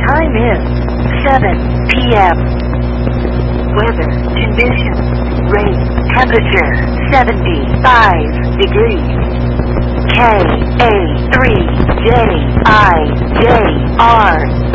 time is 7 p.m. Weather conditions, rain, temperature 75 degrees. KA3JIJR